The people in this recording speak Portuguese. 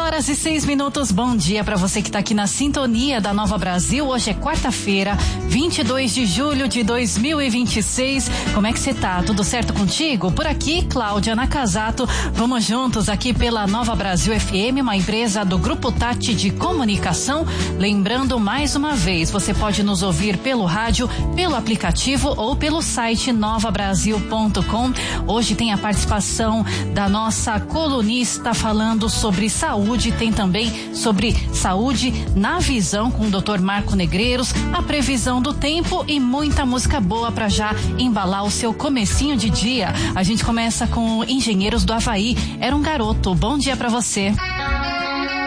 8h06. Bom dia para você que tá aqui na sintonia da Nova Brasil. Hoje é quarta-feira, 22 de julho de 2026. Como é que você tá? Tudo certo contigo? Por aqui, Cláudia Nakazato. Vamos juntos aqui pela Nova Brasil FM, uma empresa do Grupo Tati de Comunicação. Lembrando mais uma vez, você pode nos ouvir pelo rádio, pelo aplicativo ou pelo site novabrasil.com. Hoje tem a participação da nossa colunista falando sobre saúde, tem também sobre saúde na visão com o Dr. Marco Negreiros, a previsão do tempo e muita música boa para já embalar o seu comecinho de dia. A gente começa com Engenheiros do Havaí, Era um Garoto. Bom dia para você.